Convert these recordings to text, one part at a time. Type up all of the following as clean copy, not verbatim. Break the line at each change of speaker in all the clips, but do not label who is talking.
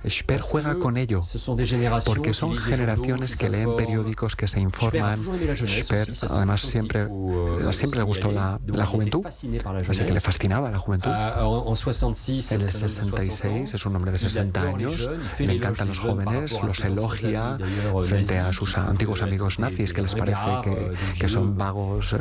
Speer juega con ello, porque son generaciones que leen periódicos, que se informan. Speer, además, siempre le gustó la juventud, así que le fascinaba la juventud. Él es 66, es un hombre de 60 años, le encantan los jóvenes, los elogia frente a sus antiguos amigos nazis, que les parece que son vagos.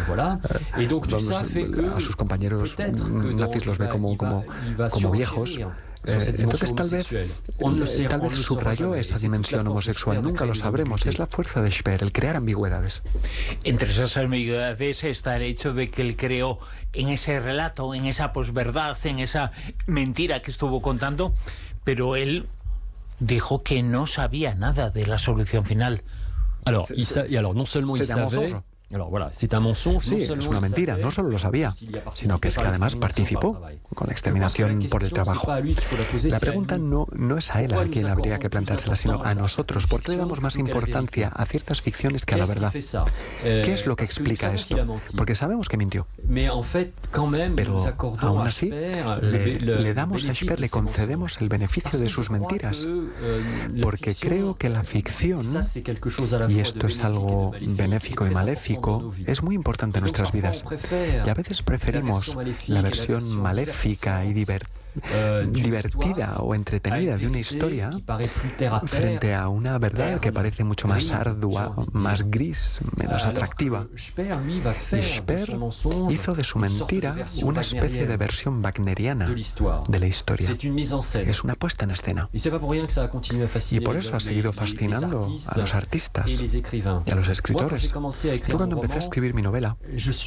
A sus compañeros nazis los ve como viejos. Entonces tal vez subrayó esa dimensión homosexual, nunca lo sabremos. Es la fuerza de Speer, el crear ambigüedades.
Entre esas ambigüedades está el hecho de que él creó en ese relato, en esa posverdad, en esa mentira que estuvo contando, pero él dijo que no sabía nada de la solución final.
Alors, non seulement il savait... Alors voilà, c'est un mensonge.
Sí, es una mentira, no solo lo sabía, sino que es que además participó con la exterminación por el trabajo. La pregunta no es a él a quien habría que planteársela, sino a nosotros. ¿Por qué le damos más importancia a ciertas ficciones que a la verdad? ¿Qué es lo que explica esto? Porque sabemos que mintió. Pero aún así, le damos a Speer, le concedemos el beneficio de sus mentiras. Porque creo que la ficción, y esto es algo benéfico y maléfico, es muy importante en nuestras vidas. Y a veces preferimos la versión maléfica y divertida o entretenida de una historia frente a una verdad que parece mucho más ardua, más gris, menos atractiva. Y Speer hizo de su mentira una especie de versión wagneriana de la historia. Es una puesta en escena. Y por eso ha seguido fascinando a los artistas y a los escritores. Yo cuando empecé a escribir mi novela,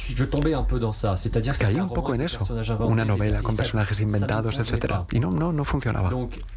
caí un poco en eso. Una novela con personajes inventados, etcétera. Y no funcionaba.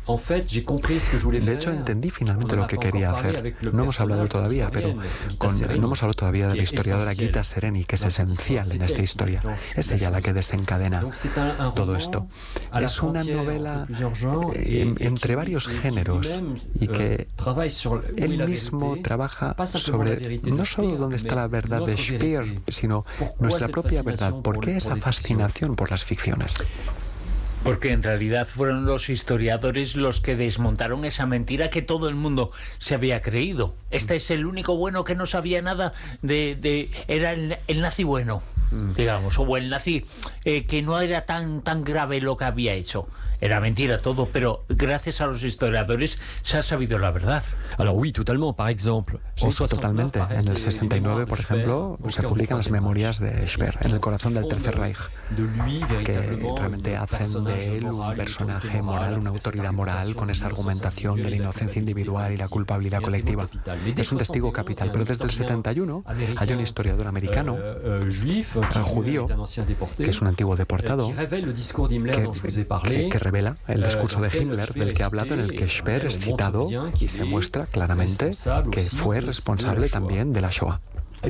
De hecho, entendí finalmente lo que quería hacer. No hemos hablado todavía, pero no hemos hablado todavía de la historiadora Gita Sereny, que es esencial en esta historia. Es ella la que desencadena todo esto. Es una novela entre varios géneros y que él mismo trabaja sobre no solo dónde está la verdad de Speer, sino nuestra propia verdad. ¿Por qué esa fascinación por las ficciones?
Porque en realidad fueron los historiadores los que desmontaron esa mentira que todo el mundo se había creído. Este es el único bueno que no sabía nada era el nazi bueno, digamos, o el nazi que no era tan grave lo que había hecho. Era mentira todo, pero gracias a los historiadores se ha sabido la verdad.
Alors oui, totalement, par exemple.
Sí, totalmente. En el 69, por ejemplo, se publican las memorias de Speer, En el corazón del Tercer Reich, que realmente hacen de él un personaje moral, una autoridad moral, con esa argumentación de la inocencia individual y la culpabilidad colectiva. Es un testigo capital, pero desde el 71 hay un historiador americano, judío, que es un antiguo deportado, que revela el discurso de Himmler del que ha hablado, en el que Speer es citado y se muestra claramente que fue responsable también de la Shoah.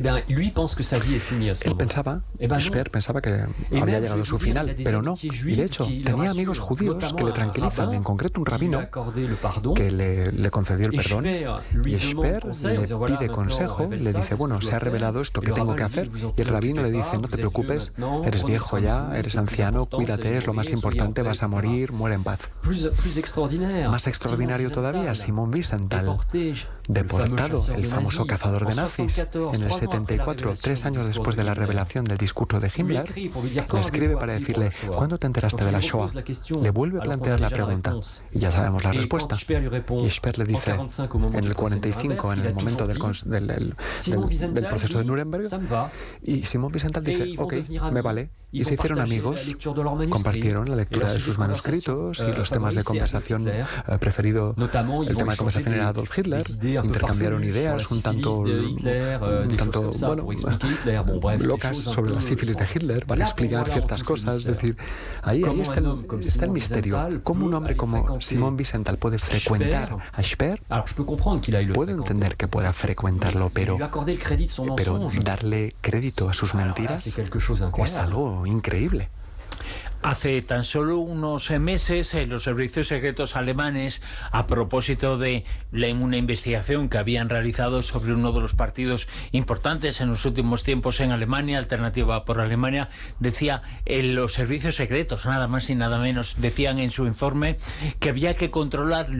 Él pensaba, Speer pensaba que había llegado a su final, pero no. Y de hecho, tenía amigos judíos que le tranquilizan, en concreto un rabino que le concedió el perdón. Y Speer le pide consejo, le dice, bueno, se ha revelado esto, ¿qué tengo que hacer? Y el rabino le dice, no te preocupes, eres viejo ya, eres anciano, cuídate, es lo más importante, vas a morir, muere en paz. Más extraordinario todavía, Simon Wiesenthal, deportado, el famoso cazador de nazis, en el 74, 3 años después de la revelación del discurso de Himmler, le escribe para decirle, ¿cuándo te enteraste de la Shoah? Le vuelve a plantear la pregunta y ya sabemos la respuesta. Y Speer le dice, en el 45, en el momento del proceso de Nuremberg, y Simon Wiesenthal dice, ok, me vale. Y se hicieron amigos, compartieron la lectura de sus manuscritos y los temas de conversación preferido. El tema de conversación era Adolf Hitler, intercambiaron ideas un tanto locas sobre la sífilis de Hitler para explicar ciertas cosas. Es decir, ahí está el misterio. ¿Cómo un hombre como Simon Wiesenthal puede frecuentar a Speer? Puedo entender que pueda frecuentarlo, pero darle crédito a sus mentiras es algo increíble.
Hace tan solo unos meses, los servicios secretos alemanes, a propósito de una investigación que habían realizado sobre uno de los partidos importantes en los últimos tiempos en Alemania, Alternativa por Alemania, decía, los servicios secretos, nada más y nada menos, decían en su informe que había que controlar